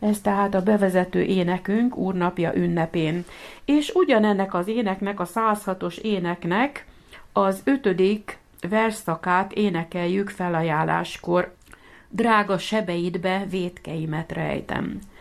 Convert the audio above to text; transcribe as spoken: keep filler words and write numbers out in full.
Ez tehát a bevezető énekünk Úrnapja ünnepén. És ugyanennek az éneknek, a száz hatos éneknek az ötödik versszakát énekeljük felajánláskor. Drága sebeidbe vétkeimet rejtem.